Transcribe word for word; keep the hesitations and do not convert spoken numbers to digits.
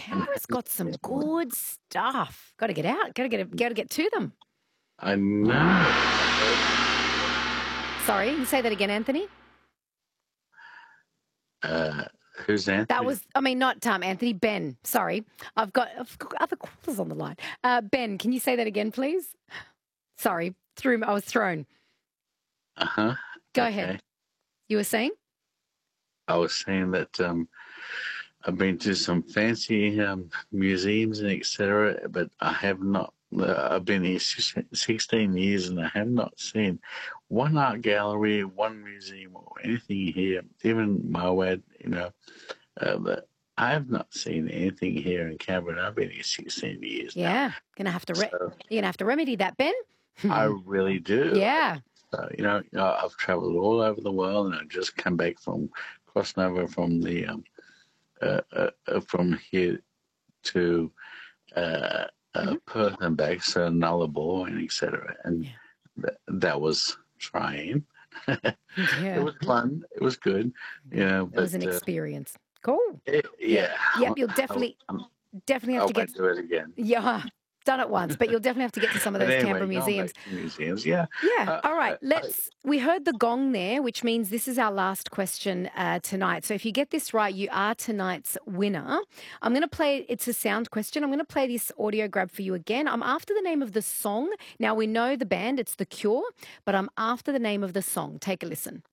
And Canberra's got some good stuff. Got to get out. Got to get. Got to get to them. I know. Sorry, you say that again, Anthony. Uh, who's Anthony? That was, I mean, not um, Anthony, Ben. Sorry. I've got, I've got other callers on the line. Uh, Ben, can you say that again, please? Sorry, threw, I was thrown. Uh-huh. Go okay. ahead. You were saying? I was saying that um, I've been to some fancy um, museums and et cetera, but I have not. Uh, I've been here sixteen years and I have not seen one art gallery, one museum, or anything here. Even Mawad, you know, uh, but I have not seen anything here in Canberra. I've been here sixteen years. Yeah, now. gonna have to. Re- So, you're gonna have to remedy that, Ben. I really do. Yeah. So, you know, I've travelled all over the world, and I just come back from crossing over from the um, uh, uh, from here to uh, uh, mm-hmm. Perth and back, so Nullarbor and et cetera. And yeah. th- that was trying. yeah. It was fun. It was good. You know, it was but, an uh, experience. Cool. It, yeah. Yep. You'll definitely, I'll, definitely have I to get. won't do it again. Yeah. Done it once, but you'll definitely have to get to some of those But anyway, Canberra going museums. back to museums, yeah. Yeah. Uh, All right. I- Let's. We heard the gong there, which means this is our last question uh, tonight. So if you get this right, you are tonight's winner. I'm going to play. It's a sound question. I'm going to play this audio grab for you again. I'm after the name of the song. Now we know the band. It's The Cure, but I'm after the name of the song. Take a listen.